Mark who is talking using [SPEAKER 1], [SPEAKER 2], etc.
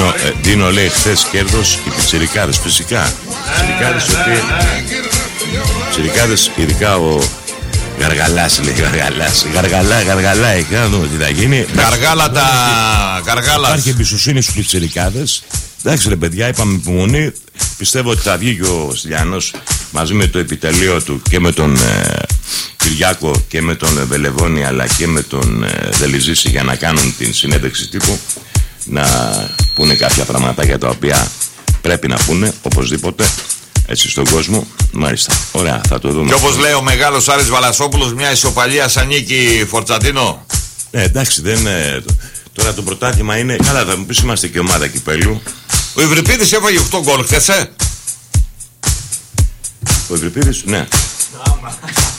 [SPEAKER 1] Δίνω λέει χθες κέρδος οι πιτσιρικάδες. Φυσικά πιτσιρικάδες, ειδικά ο Γαργαλάς λέει, γαργαλά έχει, να δούμε τι θα γίνει. Γαργάλας. Υπάρχει εμπιστοσύνη στους πιτσιρικάδες. Εντάξει ρε παιδιά, είπαμε υπομονή. Πιστεύω ότι θα βγει και ο Στυλιανός μαζί με το επιτελείο του και με τον Κυριάκο και με τον Βελεβόνη, αλλά και με τον Δελιζήση, για να κάνουν την συνέντευξη τύπου, να πούνε κάποια πραγματάκια τα οποία πρέπει να πούνε οπωσδήποτε, έτσι, στον κόσμο. Μάλιστα, ωραία, θα το δούμε.
[SPEAKER 2] Και όπως λέει ο μεγάλος Άρης Βαλασόπουλος, μια ισοπαλία σαν νίκη, Φορτσατίνο.
[SPEAKER 1] Εντάξει, δεν... Τώρα το πρωτάθλημα είναι... Καλά, θα μου πεις, είμαστε και ομάδα κυπέλου.
[SPEAKER 2] Ο Ευρυπίδης έφαγε 8 γκολ χθες,
[SPEAKER 1] Ο Ευρυπίδης, ναι.